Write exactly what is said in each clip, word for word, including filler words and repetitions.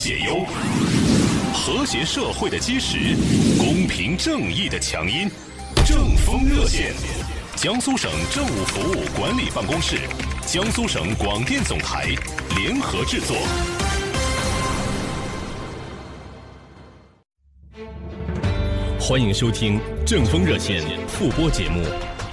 解忧，和谐社会的基石，公平正义的强音。政风热线，江苏省政务服务管理办公室、江苏省广电总台联合制作。欢迎收听政风热线复播节目。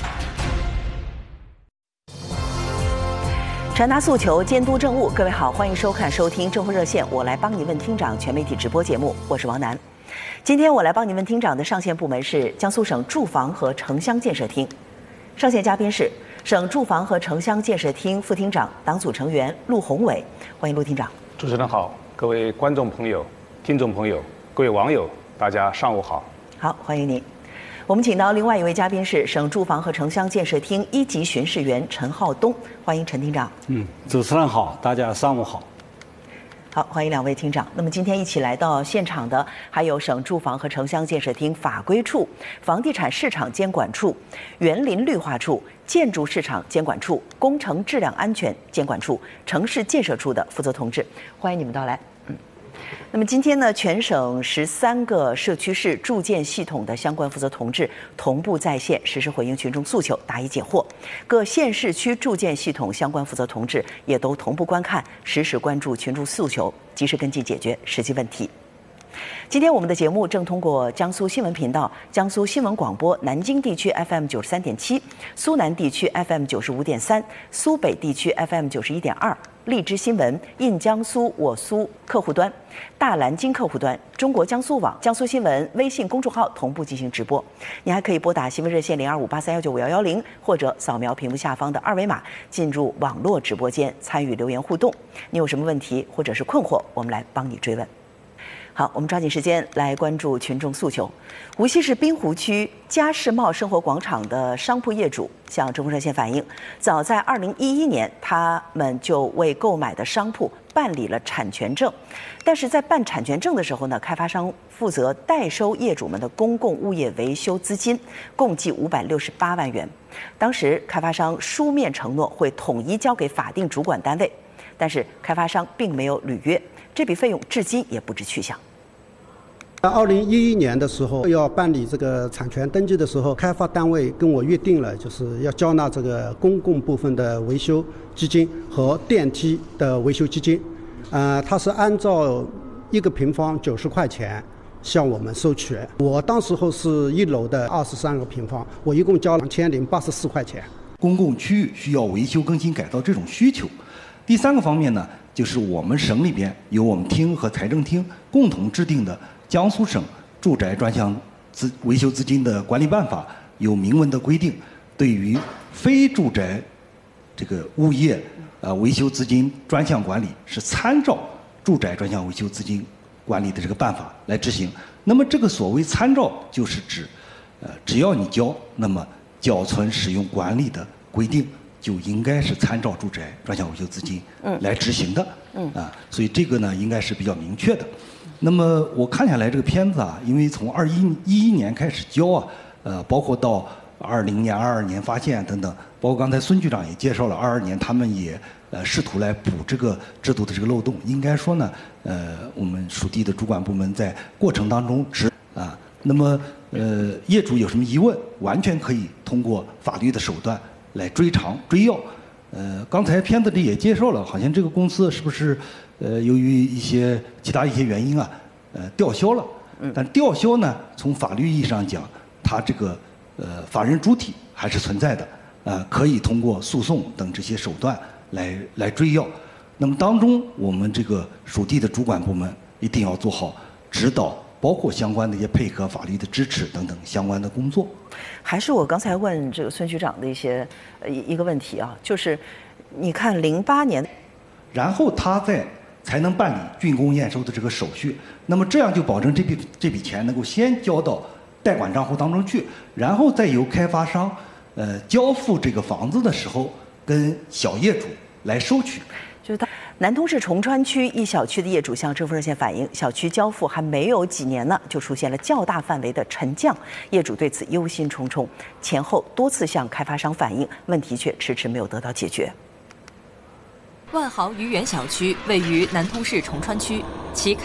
传达诉求，监督政务。各位好，欢迎收看收听政风热线，我来帮你问厅长全媒体直播节目，我是王楠。今天我来帮你问厅长的上线部门是江苏省住房和城乡建设厅，上线嘉宾是省住房和城乡建设厅副厅长、党组成员陆宏伟，欢迎陆厅长。 主持人好，各位观众朋友、听众朋友、各位网友，大家上午好。 好，欢迎您。我们请到另外一位嘉宾是省住房和城乡建设厅一级巡视员陈浩东，欢迎陈厅长。 嗯，主持人好，大家上午好。 好，欢迎两位厅长。那么今天一起来到现场的还有省住房和城乡建设厅法规处、房地产市场监管处、园林绿化处、建筑市场监管处、工程质量安全监管处、城市建设处的负责同志，欢迎你们到来。嗯。那么今天呢，全省十三个社区市住建系统的相关负责同志同步在线实时回应群众诉求，答疑解惑。各县市区住建系统相关负责同志也都同步观看，实时关注群众诉求，及时跟进解决实际问题。今天我们的节目正通过江苏新闻频道、江苏新闻广播南京地区 F M 九十三点七、苏南地区 F M 九十五点三、苏北地区 F M 九十一点二、荔枝新闻、印江苏我苏客户端、大蓝鲸客户端、中国江苏网、江苏新闻微信公众号同步进行直播。你还可以拨打新闻热线零二五八三幺九五幺幺零，或者扫描屏幕下方的二维码进入网络直播间参与留言互动。你有什么问题或者是困惑，我们来帮你追问。好，我们抓紧时间来关注群众诉求。无锡市滨湖区嘉世茂生活广场的商铺业主向政风热线反映，早在二零一一年，他们就为购买的商铺办理了产权证，但是在办产权证的时候呢，开发商负责代收业主们的公共物业维修资金，共计五百六十八万元。当时开发商书面承诺会统一交给法定主管单位，但是开发商并没有履约，这笔费用至今也不知去向。 二零一一年的时候要办理这个产权登记的时候，开发单位跟我约定了，就是要交纳这个公共部分的维修基金和电梯的维修基金。呃，它是按照一个平方九十块钱向我们收取。我当时候是一楼的二十三个平方，我一共交两千零八十四块钱。 公共区域需要维修更新改造这种需求。第三个方面呢，就是我们省里边由我们厅和财政厅共同制定的江苏省住宅专项资维修资金的管理办法，有明文的规定，对于非住宅这个物业呃维修资金专项管理是参照住宅专项维修资金管理的这个办法来执行。那么这个所谓参照，就是指呃只要你交，那么缴存使用管理的规定就应该是参照住宅专项维修资金来执行的。嗯啊，所以这个呢应该是比较明确的。那么我看下来这个片子啊，因为从二一一一年开始交啊，呃，包括到二零年、二二年发现等等，包括刚才孙局长也介绍了，二二年他们也呃试图来补这个制度的这个漏洞。应该说呢，呃，我们属地的主管部门在过程当中执啊，那么呃业主有什么疑问，完全可以通过法律的手段来追偿追要。呃，刚才片子里也介绍了，好像这个公司是不是呃由于一些其他一些原因啊，呃吊销了。但吊销呢，从法律意义上讲，它这个呃法人主体还是存在的，呃可以通过诉讼等这些手段来来追要。那么当中我们这个属地的主管部门一定要做好指导，包括相关的一些配合法律的支持等等相关的工作。 还是我刚才问这个孙局长的一些呃一个问题啊，就是你看零八年， 然后他再才能办理竣工验收的这个手续，那么这样就保证这笔这笔钱能够先交到贷款账户当中去，然后再由开发商呃交付这个房子的时候跟小业主来收取。 就是他南通市崇川区一小区的业主向政风热线反映，小区交付还没有几年呢，就出现了较大范围的沉降，业主对此忧心忡忡，前后多次向开发商反映，问题却迟迟没有得到解决。 万豪愉园小区位于南通市崇川区，其开